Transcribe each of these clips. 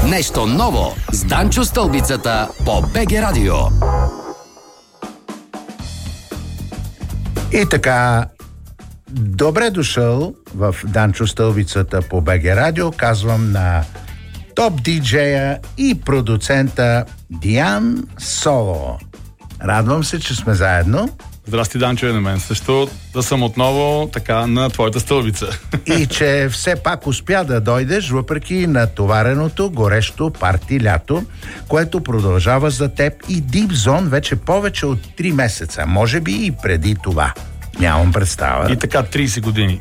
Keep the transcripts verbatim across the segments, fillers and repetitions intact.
Нещо ново с Данчо Стълбицата по БГ Радио. И така, добре дошъл в Данчо Стълбицата по БГ Радио. Казвам на топ диджея и продуцента Диан Соло. Радвам се, че сме заедно. Здрасти, Данчо, и на мен също да съм отново така на твоята стълбица. И че все пак успя да дойдеш, въпреки натовареното горещо парти лято, което продължава за теб и Deep Zone вече повече от три месеца. Може би и преди това. Нямам представа. И така трийсет години.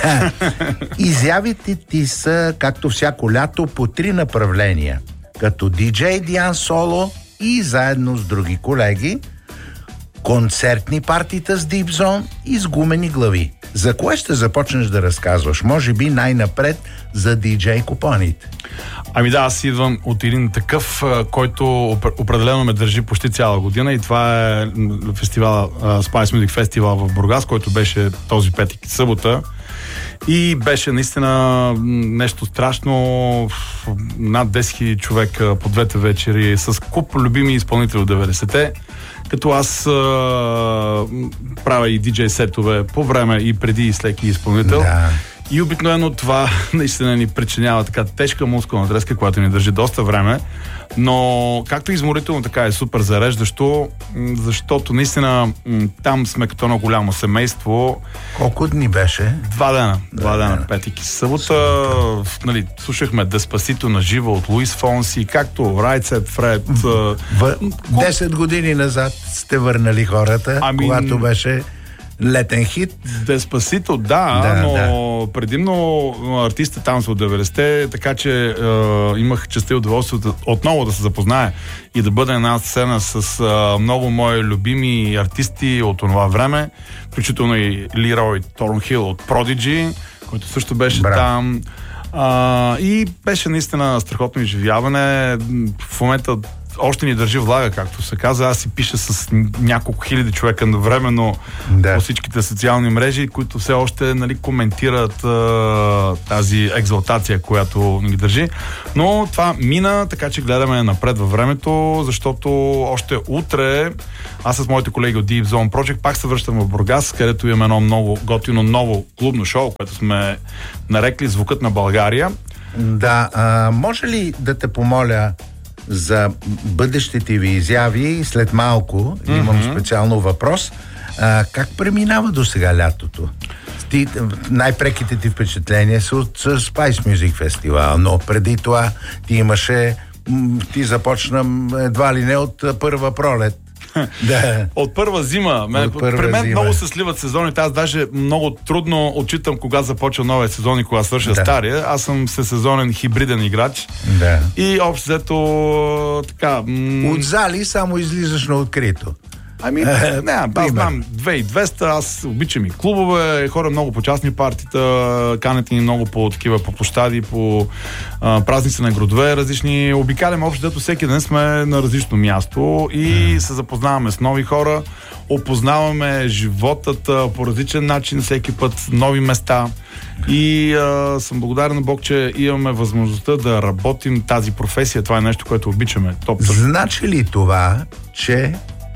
Изявите ти са, както всяко лято, по три направления. Като диджей Диан Соло и заедно с други колеги, концертни партита с Deep Zone и с гумени глави. За кое ще започнеш да разказваш? Може би най-напред за диджей купоните. Ами да, аз идвам от един такъв, който определено ме държи почти цяла година, и това е фестивал, Spice Music Festival в Бургас, който беше този петък и събота. И беше наистина нещо страшно. Над десет хиляди човека по двете вечери с куп любими изпълнители от деветдесетте. Като аз а, правя и диджей сетове по време и преди и след изпълнител. Да. И обикновено това наистина ни причинява така тежка мускулна треска, която ни държи доста време. Но както изморително, така е супер зареждащо, защото наистина там сме като едно голямо семейство. Колко дни беше? Два дена. Два дена, дена. Петък и събота. Нали, слушахме Деспасито на живо от Луис Фонси, както Right Said Fred. В... десет години назад сте върнали хората, ами... когато беше летен хит. Деспасито, да, да, но да. Предимно артистите там са от деветдесетте, така че е, имах честа и удоволствието отново да се запознае и да бъда една сцена с е, много мои любими артисти от това време, включително и Лерой Торнхил от Prodigy, който също беше Браво. Там. А, и беше наистина страхотно изживяване. В момента още ни държи влага, както се каза. Аз си пиша с няколко хиляди човека навременно да. По всичките социални мрежи, които все още, нали, коментират а, тази екзалтация, която ни държи. Но това мина, така че гледаме напред във времето, защото още утре аз с моите колеги от Deep Zone Project пак се връщам в Бургас, където имаме едно много готино ново клубно шоу, което сме нарекли Звукът на България. Да, а, може ли да те помоля за бъдещите ви изяви? След малко mm-hmm. имам специално въпрос. А, как преминава до сега лятото? Ти, най-преките ти впечатления са от Spice Music Festival, но преди това ти имаше, ти започна едва ли не от първа пролет. Да. От първа зима. От първа При мен зима. Много се сливат сезоните. Аз даже много трудно отчитам кога започва новия сезон и кога свърша да. Стария. Аз съм всесезонен хибриден играч. Да. И общо взето така... М- от зали само излизаш на открито. Ами, не, аз знам две хиляди и двеста, аз обичам и клубове, хора много по частни партита, канете ни много по такива, по площади, по а, празници на градове различни. Обикалям общо, дето всеки ден сме на различно място и се запознаваме с нови хора, опознаваме животът по различен начин, всеки път нови места. И а, съм благодарен на Бог, че имаме възможността да работим тази професия. Това е нещо, което обичаме. Топ. Значи ли това, че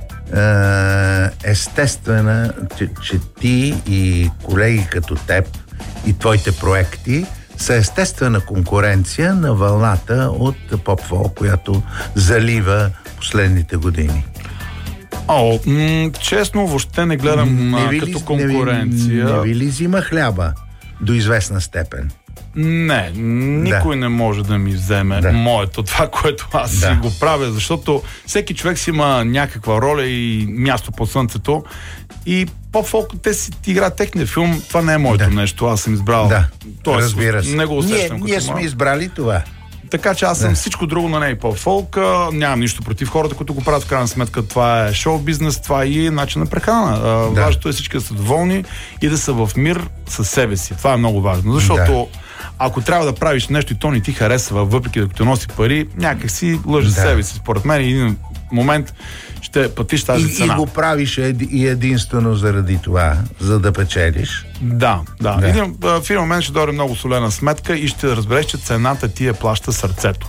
естествена, че, че ти и колеги като теб и твоите проекти са естествена конкуренция на вълната от поп-фолк, която залива последните години? О, м- честно, въобще не гледам не ви, като конкуренция. Не, не ви ли взима хляба до известна степен? Не, никой да. Не може да ми вземе да. Моето, това, което аз да. Си го правя, защото всеки човек си има някаква роля и място под слънцето и по-фолк те си играят техния филм, това не е моето да. Нещо, аз съм избрал. Да, тоест, разбира се. Не го усещам. Ние, ние сме избрали това. Така че аз съм да. Всичко друго, на нея по-фолк. Нямам нищо против хората, които го правят. В крайна сметка това е шоу-бизнес, това е и начин на прехрана. Да. Важното е всички да са доволни и да са в мир със себе си. Това е много важно, защото да. Ако трябва да правиш нещо и то не ти харесва, въпреки да ти носи пари, някак си лъжи да. Себе си. Според мен един момент ще платиш тази и, цена. И го правиш и единствено заради това, за да печелиш. Да, да. да. Един, в един момент ще дойде много солена сметка и ще разбереш, че цената ти е плаща сърцето.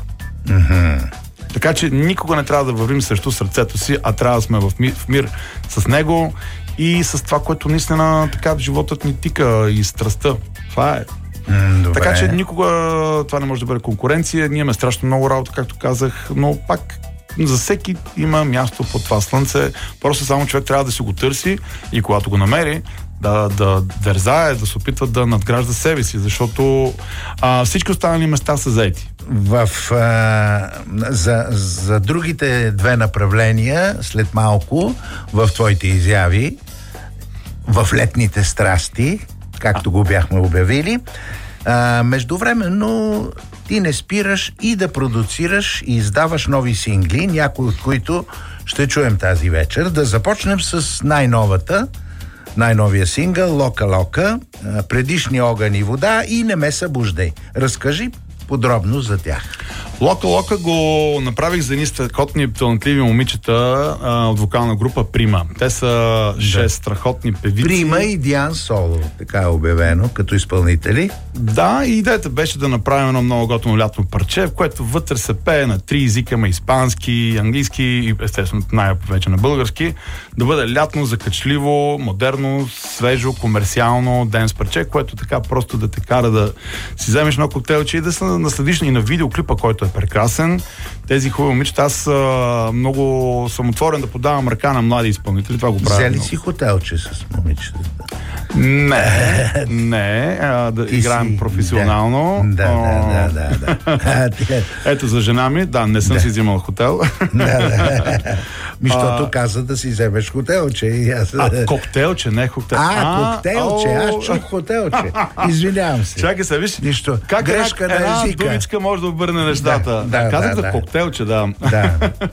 Mm-hmm. Така че никога не трябва да вървим срещу сърцето си, а трябва да сме в мир, в мир с него и с това, което наистина така животът ни тика и страстта. Това е. Mm, така че никога това не може да бъде конкуренция. Ние имаме страшно много работа, както казах, но пак за всеки има място под това слънце. Просто само човек трябва да си го търси и когато го намери, да, да дързае, да се опитва да надгражда себе си, защото а, всички останали места са заети. В, а, за, за другите две направления, след малко, в твоите изяви, в летните страсти, както го бяхме обявили, а, междувременно ти не спираш и да продуцираш и издаваш нови сингли, някои от които ще чуем тази вечер. Да започнем с най-новата, най-новия сингъл «Лока Лока», предишни огън и вода и «Не ме събуждай». Разкажи подробно за тях. Лока Лока го направих за едни страхотни, талантливи момичета а, от вокална група Прима. Те са шест да. страхотни певици. Прима и Диан Соло, така е обявено, като изпълнители. Да, и идеята беше да направим едно много готино лятно парче, в което вътре се пее на три езика, ма испански, английски и естествено най-вече на български. Да бъде лятно, закачливо, модерно, свежо, комерциално, денс парче, което така просто да те кара да си вземеш едно коктейлче и да се насладиш и на видеоклипа, който е прекрасен. Тези хубави момичета, аз а, много съм отворен да подавам ръка на млади изпълнители. Това го правя. Взели си хотелче с момичетата? Не, не. А, да Ти играем си, професионално. Да, да, да, да, да. Ето за жена ми, да, не съм да. си взимал хотел. Да, да. Мищото каза да си вземеш хотелче. И аз... А, коктейлче, не хотел. А, а коктейлче, а, аз чух хотелче. Извинявам се. Чакай се, виж. Нищо. Как грешка една, на езика. Една думичка може да обърне нещата. Да, да, казах да, за да. коктейлче, да. Да.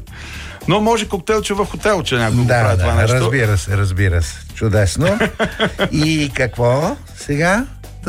Но може коктейлче в хотелче някой да, го да, прави да, това нещо. разбира се, разбира се. Чудесно. И какво сега?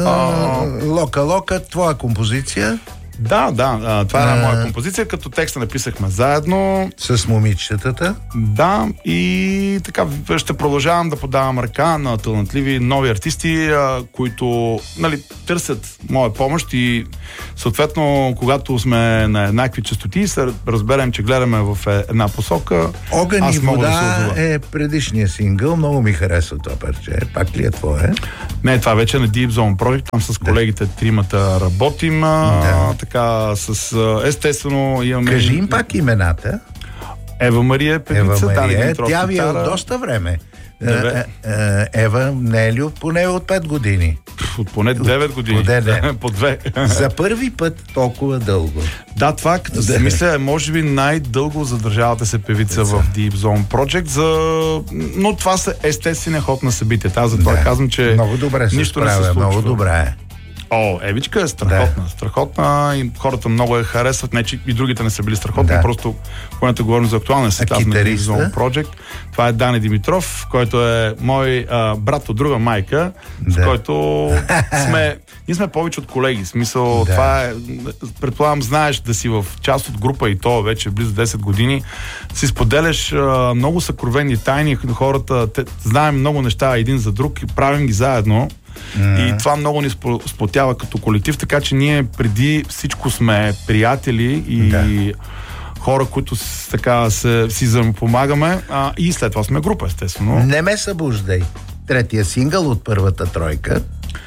Лока Лока, твоя композиция? Да, да, а, това е една моя композиция, като текста написахме заедно. С момичетата? Да, и така ще продължавам да подавам ръка на талантливи нови артисти, а, които нали, търсят моя помощ и съответно, когато сме на еднакви честоти, се разберем, че гледаме в една посока. Огън и вода да е предишния сингъл, много ми харесва това парче. Пак ли е твое? Не, това вече е на Deep Zone Project, там с колегите да. тримата работим, да. така с естествено имаме... Кажи им пак имената. Ева Мария е певица, Ева Мария, Димитров, тя ви е гитара. от доста време. Деве. Ева не е ли поне от пет години? От поне девет години. По, де, по две. За първи път толкова дълго. Да, това като се мисля е може би най-дълго задържавата се певица Деца. в Deep Zone Project, за... но това са естествения ход на събитията. Аз затова да. казвам, че много добре се нищо справя, не се случва. много добре е. О, Евичка е страхотна, да. страхотна и хората много я харесват, не че и другите не са били страхотни, да. просто когато говорим за актуалния състав на Deep Zone Project, това е Дани Димитров, който е мой а, брат от друга майка, да. с който сме, ние сме повече от колеги, в смисъл, да. това е, предполагам, знаеш да си в част от група и то вече близо десет години, си споделяш а, много съкровени тайни, хората, те, знаем много неща един за друг и правим ги заедно. Mm-hmm. И това много ни сплотява като колектив, така че ние преди всичко сме приятели и да. хора, които с, така се, си взаимопомагаме, а, и след това сме група, естествено. Не ме събуждай. Третия сингъл от първата тройка.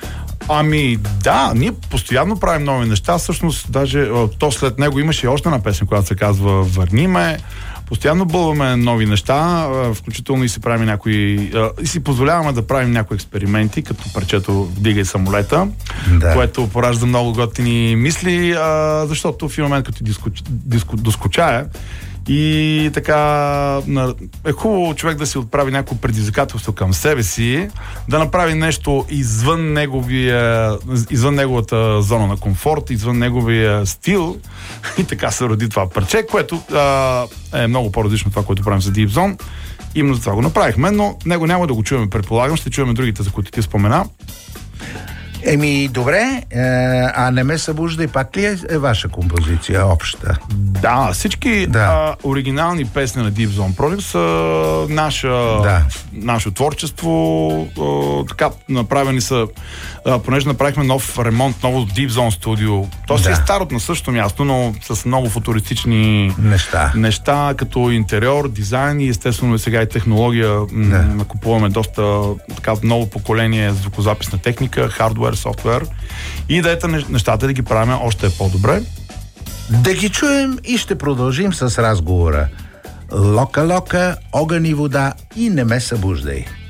Ами да, ние постоянно правим нови неща, всъщност даже то след него имаше и още една песен, която се казва "Върни ме". Постоянно бълваме нови неща, включително и си правим някои, и си позволяваме да правим някои експерименти, като парчето "Вдигай самолета", да. което поражда много готини мисли, защото в един момент като диско, диско, доскочая и така е хубаво човек да си отправи някакво предизвикателство към себе си, да направи нещо извън неговия, извън неговата зона на комфорт, извън неговия стил и така се роди това парче, което а, е много по-различно това, което правим за Deep Zone. Именно за това го направихме, но него няма да го чуваме, предполагам, ще чуваме другите, за които ти спомена. Еми, добре, е, а Не ме събуждай пак ли е, е ваша композиция, обща? Да, всички да. А, оригинални песни на Deep Zone Project са наша, да. наше творчество. А, така, направени са, а, понеже направихме нов ремонт, ново Deep Zone студио. То си да. е старото на същото място, но с много футуристични неща, неща като интериор, дизайн и естествено сега и технология. Да. М- купуваме доста така ново поколение звукозаписна техника, хардуер, софтуер и идеята нещата да ги правим още по-добре. Да ги чуем и ще продължим с разговора. Лока-лока, огън и вода и Не ме събуждай.